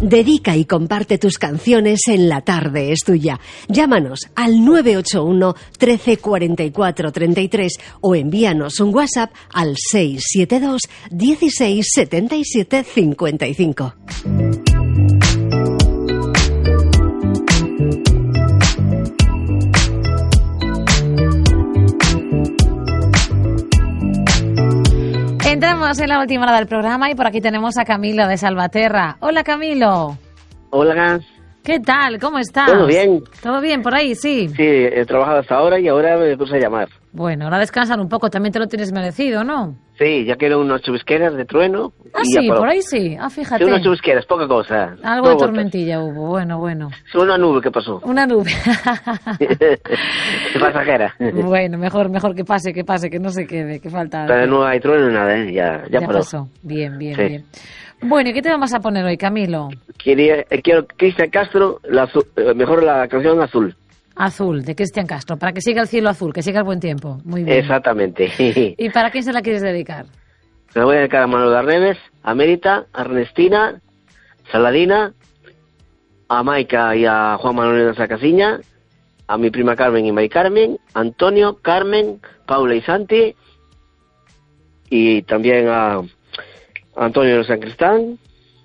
Dedica y comparte tus canciones en La Tarde es Tuya. Llámanos al 981 13 44 33 o envíanos un WhatsApp al 672 16 77 55. Entramos en la última hora del programa y por aquí tenemos a Camilo de Salvaterra. Hola, Camilo. Hola. ¿Qué tal? ¿Cómo estás? ¿Todo bien? ¿Todo bien por ahí? Sí. Sí, he trabajado hasta ahora y ahora me puse a llamar. Bueno, ahora descansar un poco, también te lo tienes merecido, ¿no? Sí, ya quedan unas chubisqueras de trueno. Ah, y sí, por ahí sí. Ah, fíjate. Sí, unas chubisqueras, poca cosa. Algo de tormentilla hubo, bueno. Sí, una nube que pasó. Una nube. Pasajera. Bueno, mejor que pase, que no se quede, que falta. Pero no hay trueno ni nada, ¿eh? Ya paró. Pasó. Bien. Sí. Bueno, ¿y qué te vamos a poner hoy, Camilo? Quiero Cristian Castro, mejor la canción Azul. Azul, de Cristian Castro, para que siga el cielo azul, que siga el buen tiempo. Muy bien. Exactamente. ¿Y para quién se la quieres dedicar? Se la voy a dedicar a Manuel Arneves, a Mérita, a Ernestina, Saladina, a Maica y a Juan Manuel de Sacasiña, a mi prima Carmen y Mari Carmen, a Antonio, Carmen, Paula y Santi, y también a Antonio de San Cristán,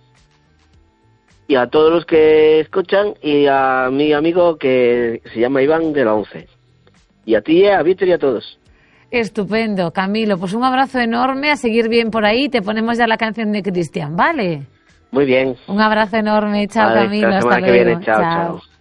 y a todos los que escuchan, y a mi amigo que se llama Iván de la 11. Y a ti, a Víctor y a todos. Estupendo, Camilo. Pues un abrazo enorme, a seguir bien por ahí. Te ponemos ya la canción de Cristian, ¿vale? Muy bien. Un abrazo enorme. Chao, vale, Camilo. hasta la semana hasta que luego. viene. Chao.